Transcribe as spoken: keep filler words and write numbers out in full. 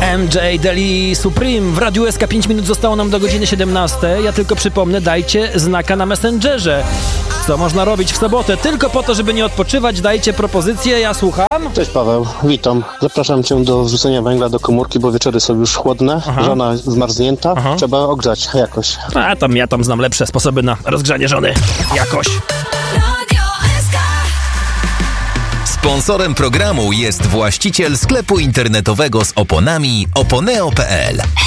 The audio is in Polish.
M J Deli Supreme w Radiu S K. pięć minut zostało nam do godziny siedemnastej. Ja tylko przypomnę, dajcie znaka na Messengerze. Co można robić w sobotę? Tylko po to, żeby nie odpoczywać, dajcie propozycje, ja słucham. Cześć Paweł, witam. Zapraszam Cię do wrzucenia węgla do komórki, bo wieczory są już chłodne, Aha. żona zmarznięta, Aha. trzeba ogrzać jakoś. A tam ja tam znam lepsze sposoby na rozgrzanie żony. Jakoś. Sponsorem programu jest właściciel sklepu internetowego z oponami oponeo kropka p l.